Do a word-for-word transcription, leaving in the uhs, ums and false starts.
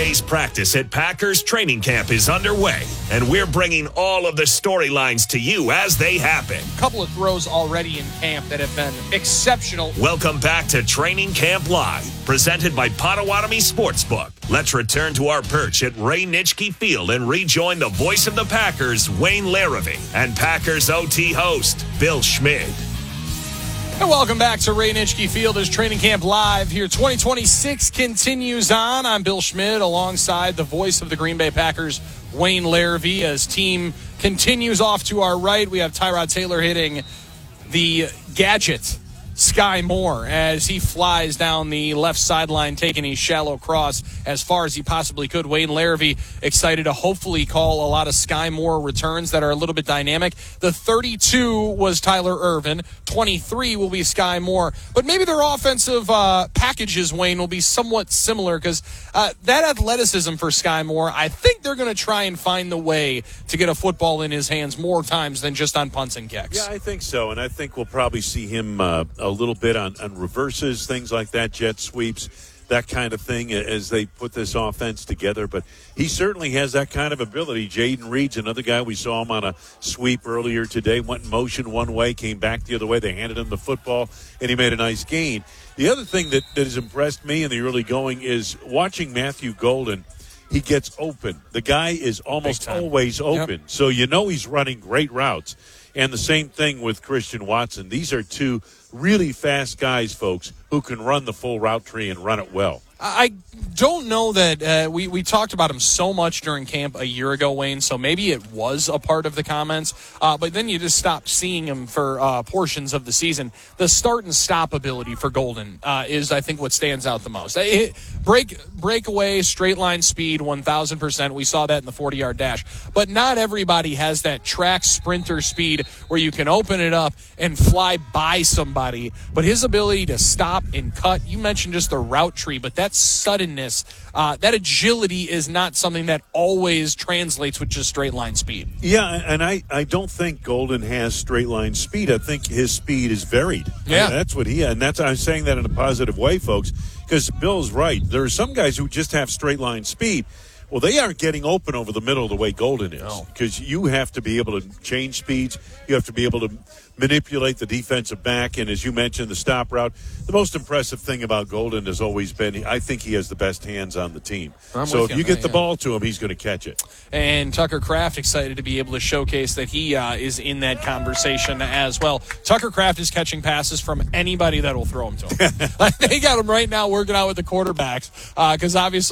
day's practice at Packers training camp is underway, and we're bringing all of the storylines to you as they happen. A couple of throws already in camp that have been exceptional. Welcome back to Training Camp Live, presented by Potawatomi Sportsbook. Let's return to our perch at Ray Nitschke Field and rejoin the voice of the Packers, Wayne Larrivee, and Packers O T host, Bill Schmid. And welcome back to Ray Nitschke Field as Training Camp Live here. twenty twenty-six continues on. I'm Bill Schmid alongside the voice of the Green Bay Packers, Wayne Larrivee. As team continues off to our right, we have Tyrod Taylor hitting the gadget, Sky Moore, as he flies down the left sideline, taking a shallow cross as far as he possibly could. Wayne Larrivee excited to hopefully call a lot of Sky Moore returns that are a little bit dynamic. The thirty-two was Tyler Ervin. twenty-three will be Sky Moore. But maybe their offensive uh, packages, Wayne, will be somewhat similar because uh, that athleticism for Sky Moore, I think they're going to try and find the way to get a football in his hands more times than just on punts and kicks. Yeah, I think so. And I think we'll probably see him uh, a little bit on, on reverses, things like that, jet sweeps, that kind of thing as they put this offense together. But he certainly has that kind of ability. Jaden Reed's another guy. We saw him on a sweep earlier today, went in motion one way, came back the other way. They handed him the football, and he made a nice gain. The other thing that, that has impressed me in the early going is watching Matthew Golden. He gets open. The guy is almost always open. Yep. So you know he's running great routes. And the same thing with Christian Watson. These are two really fast guys, folks, who can run the full route tree and run it well. I don't know that uh, we, we talked about him so much during camp a year ago, Wayne, so maybe it was a part of the comments, uh, but then you just stopped seeing him for uh, portions of the season. The start and stop ability for Golden uh, is, I think, what stands out the most. It, break breakaway, straight line speed, one thousand percent. We saw that in the forty-yard dash. But not everybody has that track sprinter speed where you can open it up and fly by somebody. But his ability to stop and cut, you mentioned just the route tree, but that suddenness, uh, that agility is not something that always translates with just straight line speed. Yeah, and I, I don't think Golden has straight line speed. I think his speed is varied. Yeah. I mean, that's what he had. And that's I'm saying that in a positive way, folks, because Bill's right. There are some guys who just have straight line speed. Well, they aren't getting open over the middle the way Golden is, because no. you have to be able to change speeds. You have to be able to manipulate the defensive back. And as you mentioned, the stop route. The most impressive thing about Golden has always been, I think he has the best hands on the team. I'm so if you, you get the yeah. ball to him, he's going to catch it. And Tucker Kraft excited to be able to showcase that he uh, is in that conversation as well. Tucker Kraft is catching passes from anybody that will throw them to him. They got him right now working out with the quarterbacks because uh, obviously